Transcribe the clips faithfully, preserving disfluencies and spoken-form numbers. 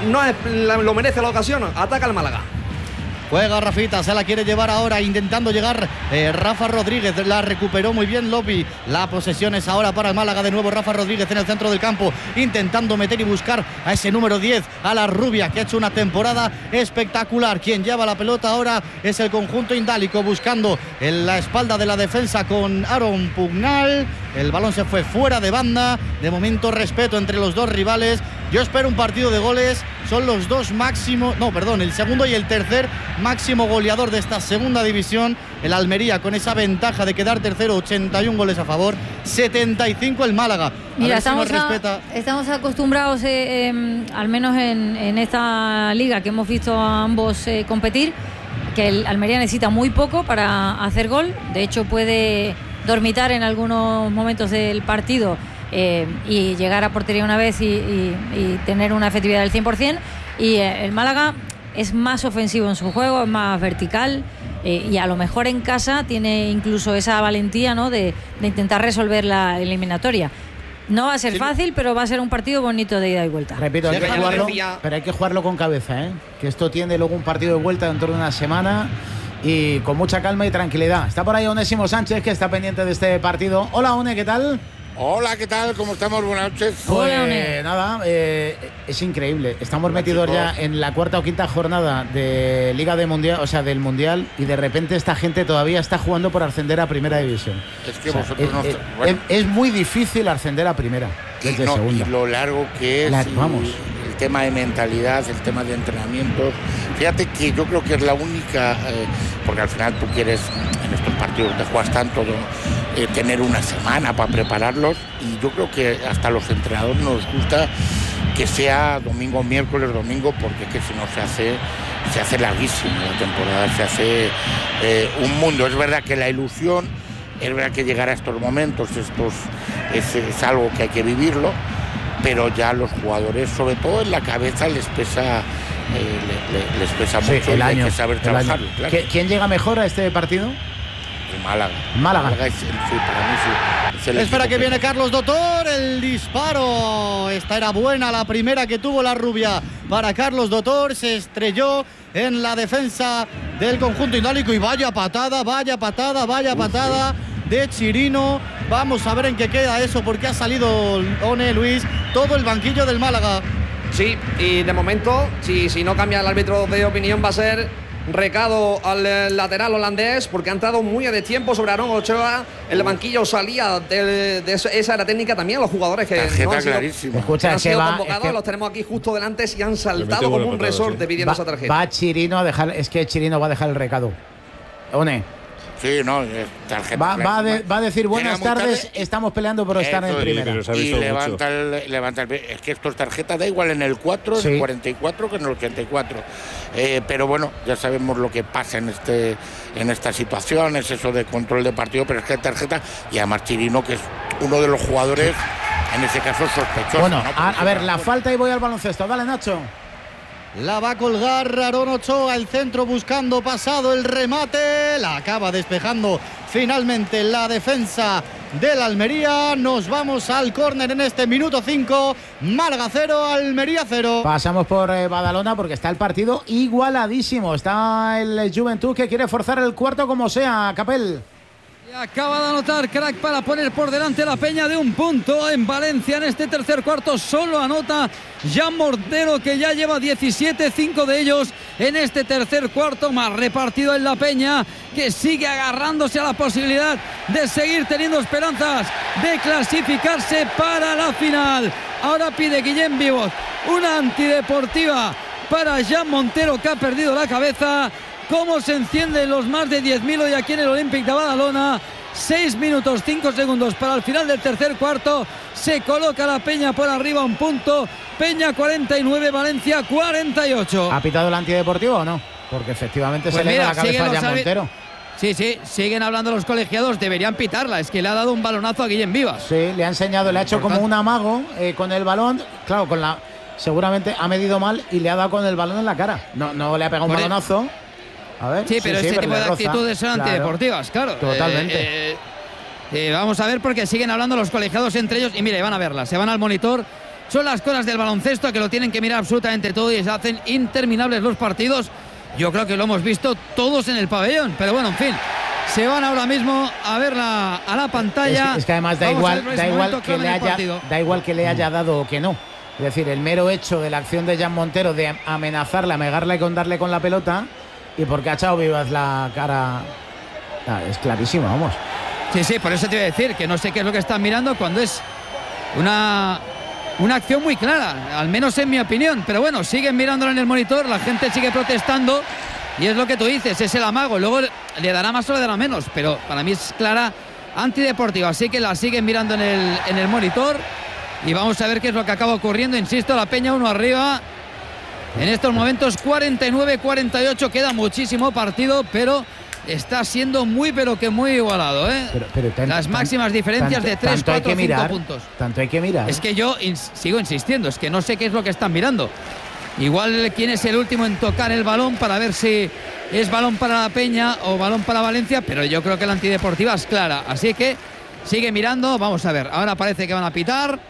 no es, lo merece la ocasión, ataca el Málaga. Juega Rafita, se la quiere llevar ahora, intentando llegar eh, Rafa Rodríguez, la recuperó muy bien Lopi. La posesión es ahora para el Málaga, de nuevo Rafa Rodríguez en el centro del campo, intentando meter y buscar a ese número diez, a la rubia, que ha hecho una temporada espectacular. Quien lleva la pelota ahora es el conjunto indálico, buscando en la espalda de la defensa con Aaron Pugnal. El balón se fue fuera de banda. De momento, respeto entre los dos rivales. Yo espero un partido de goles. Son los dos máximos, no, perdón, el segundo y el tercer máximo goleador de esta segunda división. El Almería con esa ventaja de quedar tercero, ochenta y un goles a favor, setenta y cinco el Málaga. Mira, estamos, si a, estamos acostumbrados, eh, eh, al menos en, en esta liga que hemos visto a ambos eh, competir, que el Almería necesita muy poco para hacer gol. De hecho, puede dormitar en algunos momentos del partido Eh, y llegar a portería una vez y, y, y tener una efectividad del cien por ciento. Y eh, el Málaga es más ofensivo en su juego, es más vertical, eh, y a lo mejor en casa tiene incluso esa valentía, ¿no?, de, de intentar resolver la eliminatoria. No va a ser sí. fácil, pero va a ser un partido bonito de ida y vuelta. Repito, hay que jugarlo, pero hay que jugarlo con cabeza, ¿eh? Que esto tiene luego un partido de vuelta dentro de una semana y con mucha calma y tranquilidad. Está por ahí Onésimo Sánchez, que está pendiente de este partido. Hola, One, ¿qué tal? Hola, ¿qué tal? ¿Cómo estamos? Buenas noches. Pues Hola, nada, eh, es increíble. Estamos Hola, metidos chicos. ya en la cuarta o quinta jornada de Liga de Mundial, o sea, del Mundial, y de repente esta gente todavía está jugando por ascender a Primera División. Es que o sea, vosotros es, no... Es, bueno. es, es muy difícil ascender a Primera. Y, no, y lo largo que es. La, vamos. El tema de mentalidad, el tema de entrenamientos. Fíjate que yo creo que es la única, eh, porque al final tú quieres, en estos partidos te juegas tanto, eh, tener una semana para prepararlos, y yo creo que hasta los entrenadores nos gusta que sea domingo, miércoles, domingo, porque es que si no se hace, se hace larguísima la temporada, se hace eh, un mundo. Es verdad que la ilusión, es verdad que llegar a estos momentos, estos, es, es algo que hay que vivirlo, pero ya los jugadores, sobre todo en la cabeza, les pesa, eh, les, les pesa sí, mucho, el y año, hay que saber trabajarlo. Claro. ¿Quién llega mejor a este partido? El Málaga. Málaga. Málaga es, sí, para mí sí, es el Espera que que viene Carlos Dotor, el disparo. Esta era buena, la primera que tuvo la rubia para Carlos Dotor. Se estrelló en la defensa del conjunto indálico, y vaya patada, vaya patada, vaya Uf, patada sí. de Chirino. Vamos a ver en qué queda eso, porque ha salido, One, Luis, todo el banquillo del Málaga. Sí, y de momento, si, si no cambia el árbitro de opinión, va a ser recado al lateral holandés, porque ha entrado muy a destiempo sobre Aarón Ochoa. El banquillo salía de, de esa era técnica también. Los jugadores que tarjeta no han sido, clarísima. Escucha, no han sido va, convocados, es que los tenemos aquí justo delante, y han saltado como un resorte sí. pidiendo va, esa tarjeta. Va Chirino a dejar, es que Chirino va a dejar el recado. One. Sí, no, tarjeta. Va, va, de, va a decir buenas tardes, tarde, estamos peleando por estar en primera. Sí, y levanta el, levanta el, es que esto es tarjeta, da igual en el cuatro, sí. en el cuarenta y cuatro que en el ochenta y cuatro. Eh, pero bueno, ya sabemos lo que pasa en este en estas situaciones, eso de control de partido, pero es que hay tarjeta, y además Chirino, que es uno de los jugadores, en ese caso sospechosos. Bueno, ¿no? a, a ver, la falta, y voy al baloncesto. Dale, Nacho. La va a colgar Aarón Ochoa, el centro buscando pasado, el remate, la acaba despejando finalmente la defensa del Almería. Nos vamos al córner en este minuto cinco, Málaga cero, Almería cero. Pasamos por eh, Badalona, porque está el partido igualadísimo. Está el Juventud, que quiere forzar el cuarto como sea, Capel. Y acaba de anotar Crack para poner por delante la Peña de un punto en Valencia en este tercer cuarto. Solo anota Jan Montero, que ya lleva diecisiete, cinco de ellos en este tercer cuarto, más repartido en la Peña, que sigue agarrándose a la posibilidad de seguir teniendo esperanzas de clasificarse para la final. Ahora pide Guillem Vivos una antideportiva para Jan Montero, que ha perdido la cabeza. Cómo se encienden los más de diez mil hoy aquí en el Olímpic de Badalona. seis minutos cinco segundos para el final del tercer cuarto. Se coloca la Peña por arriba un punto. Peña cuarenta y nueve, Valencia cuarenta y ocho. ¿Ha pitado el antideportivo o no? Porque efectivamente pues se mira, le da la cabeza a Jan Montero. Sí, sí, siguen hablando los colegiados, deberían pitarla. Es que le ha dado un balonazo a Guillem Vivas. Sí, le ha enseñado, le ha hecho como un amago eh, con el balón. Claro, con la seguramente ha medido mal y le ha dado con el balón en la cara. No, no le ha pegado un por balonazo. El... A ver, sí, pero sí, este sí, tipo pero de actitudes son claro, antideportivas, claro. Totalmente. Eh, eh, eh, vamos a ver, porque siguen hablando los colegiados entre ellos. Y mire, van a verla, se van al monitor son las cosas del baloncesto, que lo tienen que mirar absolutamente todo y se hacen interminables los partidos. Yo creo que lo hemos visto todos en el pabellón, pero bueno, en fin, se van ahora mismo a ver la, a la pantalla. Es, es que además da igual, da igual que le haya, da igual que le haya dado o que no. Es decir, el mero hecho de la acción de Jan Montero de amenazarle, amegarle y con darle con la pelota, y porque ha echado vivas la cara, ah, es clarísimo, vamos. Sí, sí, por eso te iba a decir que no sé qué es lo que están mirando cuando es una, una acción muy clara, al menos en mi opinión. Pero bueno, siguen mirándolo en el monitor, la gente sigue protestando y es lo que tú dices, es el amago. Luego le dará más o le dará menos, pero para mí es clara antideportiva, así que la siguen mirando en el, en el monitor y vamos a ver qué es lo que acaba ocurriendo. Insisto, la Peña uno arriba en estos momentos, cuarenta y nueve cuarenta y ocho, queda muchísimo partido, pero está siendo muy pero que muy igualado, ¿eh? Pero, pero tan, las máximas tan, diferencias tanto, de tres, cuatro, cinco puntos. Tanto hay que mirar. Es que yo ins sigo insistiendo, es que no sé qué es lo que están mirando. Igual quién es el último en tocar el balón para ver si es balón para la Peña o balón para Valencia, pero yo creo que la antideportiva es clara, así que sigue mirando. Vamos a ver, ahora parece que van a pitar,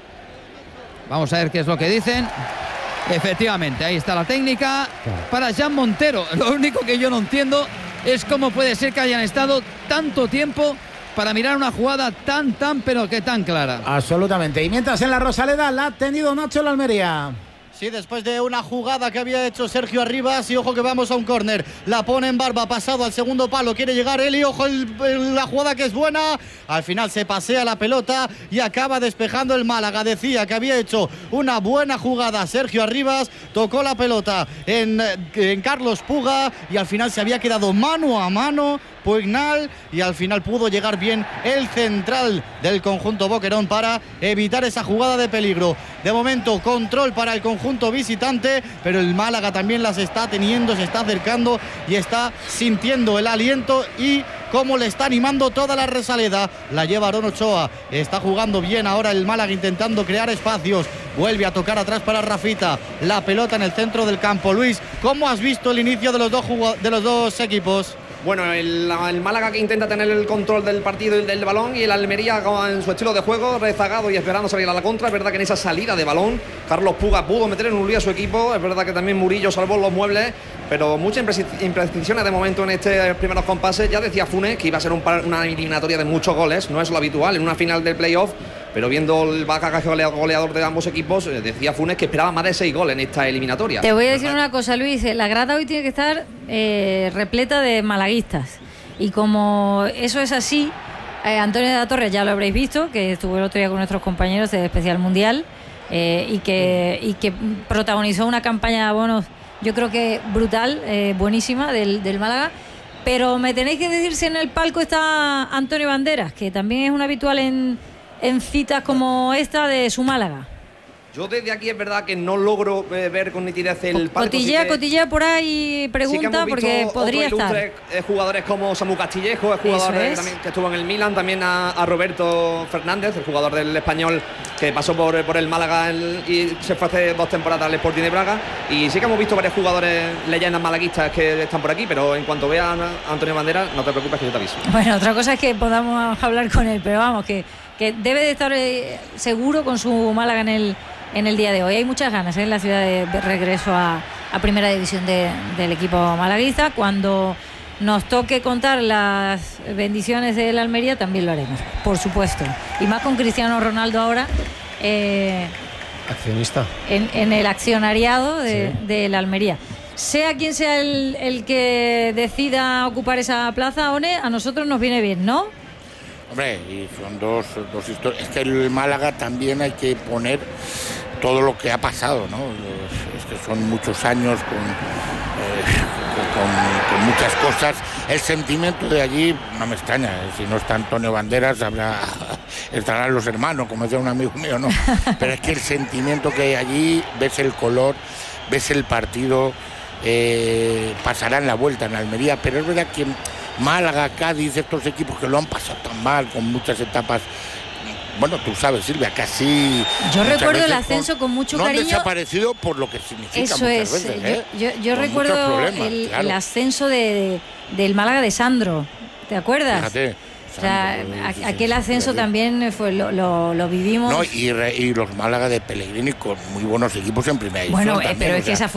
vamos a ver qué es lo que dicen. Efectivamente, ahí está la técnica para Jan Montero. Lo único que yo no entiendo es cómo puede ser que hayan estado tanto tiempo para mirar una jugada tan, tan, pero que tan clara. Absolutamente. Y mientras en la Rosaleda la ha tenido Nacho la Almería. Sí, después de una jugada que había hecho Sergio Arribas, y ojo que vamos a un córner, la pone en barba, pasado al segundo palo, quiere llegar él y ojo el, el, la jugada que es buena, al final se pasea la pelota y acaba despejando el Málaga. Decía que había hecho una buena jugada Sergio Arribas, tocó la pelota en, en Carlos Puga y al final se había quedado mano a mano Puignal y al final pudo llegar bien el central del conjunto Boquerón para evitar esa jugada de peligro. De momento control para el conjunto visitante, pero el Málaga también las está teniendo, se está acercando y está sintiendo el aliento y cómo le está animando toda la Rosaleda. La lleva Aaron Ochoa, está jugando bien ahora el Málaga intentando crear espacios, vuelve a tocar atrás para Rafita, la pelota en el centro del campo. Luis, ¿cómo has visto el inicio de los dos, de los dos equipos? Bueno, el, el Málaga que intenta tener el control del partido y del balón, y el Almería en su estilo de juego, rezagado y esperando salir a la contra. Es verdad que en esa salida de balón Carlos Puga pudo meter en un lío a su equipo. Es verdad que también Murillo salvó los muebles, pero muchas imprecisiones de momento en estos primeros compases. Ya decía Funes que iba a ser un, una eliminatoria de muchos goles, no es lo habitual en una final del playoff, pero viendo el bagaje goleador de ambos equipos, decía Funes que esperaba más de seis goles en esta eliminatoria. Te voy a decir una cosa, Luis, la grada hoy tiene que estar eh, repleta de malaguistas, y como eso es así, eh, Antonio de la Torre ya lo habréis visto, que estuvo el otro día con nuestros compañeros de Especial Mundial, eh, y, que, y que protagonizó una campaña de abonos, yo creo que brutal, eh, buenísima del, del Málaga. Pero me tenéis que decir si en el palco está Antonio Banderas, que también es un habitual en en citas como esta de su Málaga. Yo desde aquí es verdad que no logro eh, ver con nitidez el palco. Cotillea, sí que, cotillea por ahí, pregunta, sí porque podría estar. Eh, jugadores como Samu Castillejo, el jugador de, también, que estuvo en el Milan, también a, a Roberto Fernández, el jugador del Español que pasó por, por el Málaga el, y se fue hace dos temporadas al Sporting de Braga. Y sí que hemos visto varios jugadores, leyendas malaguistas que están por aquí, pero en cuanto vean a Antonio Banderas, no te preocupes que yo te aviso. Bueno, otra cosa es que podamos hablar con él, pero vamos, que, que debe de estar eh, seguro con su Málaga en el en el día de hoy. Hay muchas ganas ¿eh? en la ciudad de, de regreso a, a primera división de, del equipo malaguista. Cuando nos toque contar las bendiciones del Almería también lo haremos, por supuesto, y más con Cristiano Ronaldo ahora eh, accionista en, en el accionariado de, sí. del Almería. Sea quien sea el, el que decida ocupar esa plaza, One, a nosotros nos viene bien, ¿no? Hombre, y son dos, dos historias. Es que el Málaga también hay que poner todo lo que ha pasado, ¿no? Es que son muchos años con, eh, con, con muchas cosas. El sentimiento de allí no me extraña. Si no está Antonio Banderas, habrá, estarán los hermanos, como decía un amigo mío, ¿no? Pero es que el sentimiento que hay allí, ves el color, ves el partido, eh, pasarán la vuelta en Almería, pero es verdad que Málaga, Cádiz, estos equipos que lo han pasado tan mal, con muchas etapas. Bueno, tú sabes, Silvia, casi... Yo recuerdo el ascenso con, con mucho no cariño. No han desaparecido por lo que significa Eso muchas es. veces, ¿eh? Yo, yo, yo recuerdo el, claro. el ascenso de, de, del Málaga de Sandro. ¿Te acuerdas? Fíjate. O sea, aquel ascenso también fue lo, lo, lo vivimos. No, y, re, y los Málaga de Pellegrini con muy buenos equipos en primera división. Bueno, también, pero es o que sea, esa fue